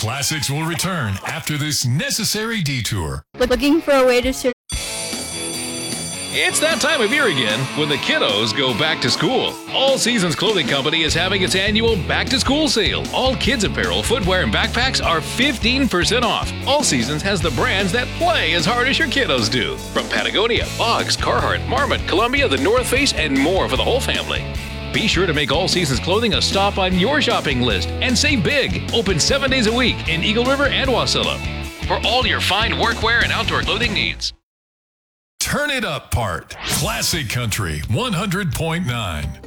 Classics will return after this necessary detour. Looking for a way to search. It's that time of year again when the kiddos go back to school. All Seasons Clothing Company is having its annual back to school sale. All kids apparel, footwear, and backpacks are 15% off. All Seasons has the brands that play as hard as your kiddos do. From Patagonia, Boggs, Carhartt, Marmot, Columbia, the North Face, and more for the whole family. Be sure to make All Seasons Clothing a stop on your shopping list and save big. Open 7 days a week in Eagle River and Wasilla for all your fine workwear and outdoor clothing needs. Turn it up part. Classic Country 100.9.